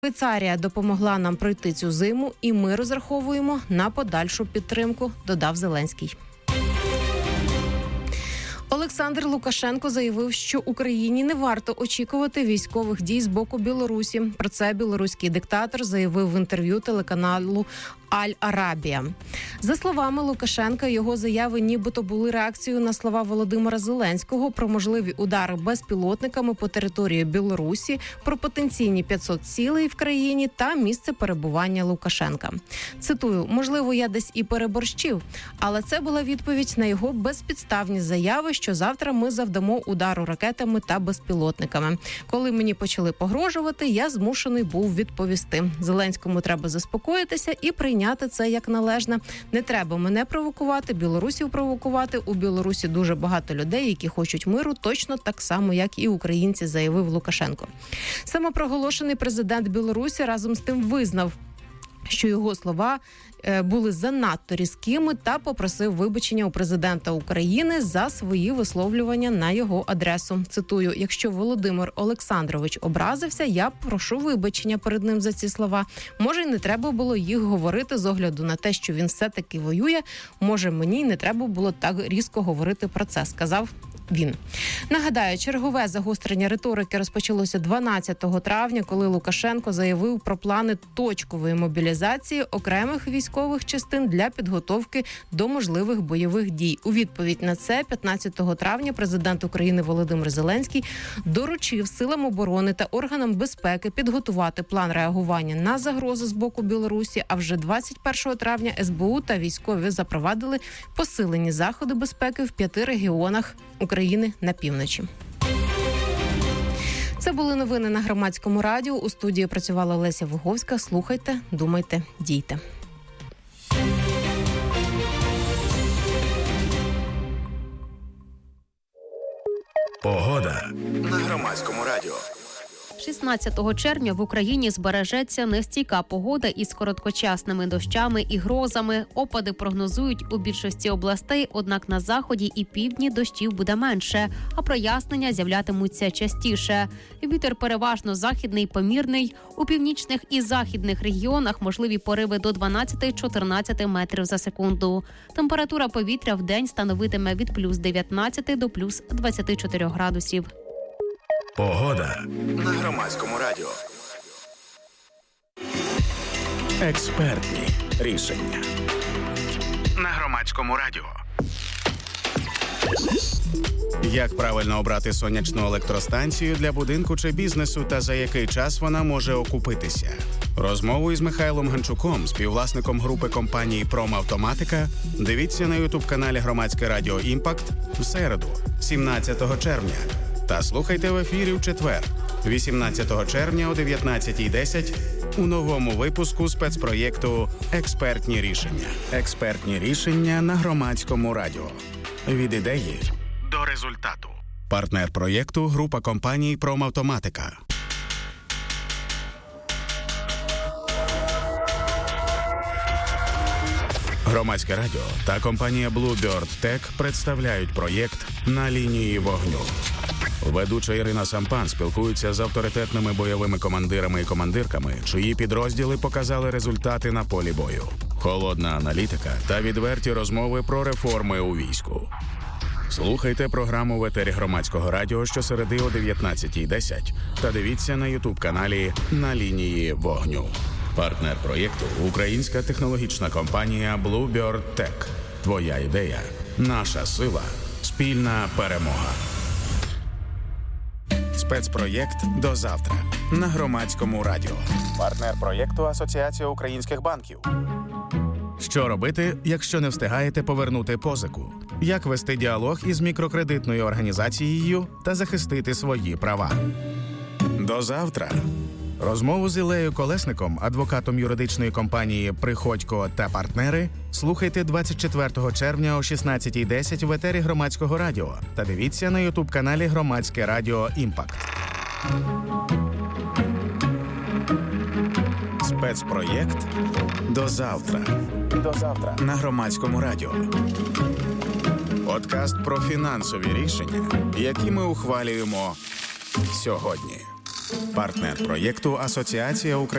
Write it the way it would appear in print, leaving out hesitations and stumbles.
Швейцарія допомогла нам пройти цю зиму, і ми розраховуємо на подальшу підтримку, додав Зеленський. Олександр Лукашенко заявив, що Україні не варто очікувати військових дій з боку Білорусі. Про це білоруський диктатор заявив в інтерв'ю телеканалу Аль-Арабія. За словами Лукашенка, його заяви нібито були реакцією на слова Володимира Зеленського про можливі удари безпілотниками по території Білорусі, про потенційні 500 цілей в країні та місце перебування Лукашенка. Цитую: «Можливо, я десь і переборщив, але це була відповідь на його безпідставні заяви, що завтра ми завдамо удару ракетами та безпілотниками. Коли мені почали погрожувати, я змушений був відповісти. Зеленському треба заспокоїтися і прийняти це як належне. Не треба мене провокувати, білорусів провокувати. У Білорусі дуже багато людей, які хочуть миру, точно так само, як і українці», заявив Лукашенко. Самопроголошений президент Білорусі разом з тим визнав, що його слова були занадто різкими та попросив вибачення у президента України за свої висловлювання на його адресу. Цитую: «Якщо Володимир Олександрович образився, я прошу вибачення перед ним за ці слова. Може, й не треба було їх говорити з огляду на те, що він все-таки воює. Може, мені й не треба було так різко говорити про це», сказав він. Нагадаю, чергове загострення риторики розпочалося 12 травня, коли Лукашенко заявив про плани точкової мобілізації окремих військових частин для підготовки до можливих бойових дій. У відповідь на це 15 травня президент України Володимир Зеленський доручив силам оборони та органам безпеки підготувати план реагування на загрози з боку Білорусі, а вже 21 травня СБУ та військові запровадили посилені заходи безпеки в 5 регіонах України на півночі. Це були новини на Громадському радіо. У студії працювала Леся Виговська. Слухайте, думайте, дійте. Погода на Громадському радіо. 16 червня в Україні збережеться нестійка погода із короткочасними дощами і грозами. Опади прогнозують у більшості областей, однак на заході і півдні дощів буде менше, а прояснення з'являтимуться частіше. Вітер переважно західний, помірний. У північних і західних регіонах можливі пориви до 12-14 метрів за секунду. Температура повітря в день становитиме від плюс 19 до плюс 24 градусів. Погода на Громадському радіо. Експертні рішення на Громадському радіо. Як правильно обрати сонячну електростанцію для будинку чи бізнесу та за який час вона може окупитися? Розмову із Михайлом Ганчуком, співвласником групи компанії «Промавтоматика», дивіться на ютуб-каналі Громадське радіо «Імпакт» в середу, 17 червня. Та слухайте в ефірі в четвер, 18 червня о 19:10 у новому випуску спецпроєкту «Експертні рішення». Експертні рішення на Громадському радіо. Від ідеї до результату. Партнер проєкту – група компаній «Промавтоматика». Громадське радіо та компанія Bluebird Tech представляють проєкт «На лінії вогню». Ведуча Ірина Сампан спілкується з авторитетними бойовими командирами і командирками, чиї підрозділи показали результати на полі бою. Холодна аналітика та відверті розмови про реформи у війську. Слухайте програму в етері Громадського радіо щосереди о 19:10 та дивіться на ютуб-каналі «На лінії вогню». Партнер проєкту – українська технологічна компанія Bluebird Tech. Твоя ідея – наша сила, спільна перемога. Спецпроєкт «До завтра» на Громадському радіо. Партнер проєкту – Асоціація українських банків. Що робити, якщо не встигаєте повернути позику? Як вести діалог із мікрокредитною організацією та захистити свої права? До завтра. Розмову з Іллею Колесником, адвокатом юридичної компанії «Приходько та партнери», слухайте 24 червня о 16:10 в етері Громадського радіо та дивіться на ютуб-каналі Громадське радіо «Імпакт». Спецпроєкт «До завтра». До завтра на Громадському радіо. Подкаст про фінансові рішення, які ми ухвалюємо сьогодні. Партнер проєкту – Асоціація України.